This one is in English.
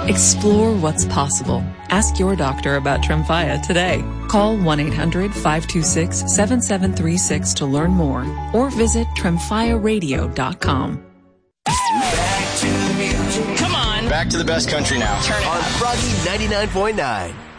Explore what's possible. Ask your doctor about Tremfya today. Call 1-800-526-7736 to learn more or visit TremfyaRadio.com. Back to the music. Come on. Back to the best country now. Turn it on up. Froggy 99.9.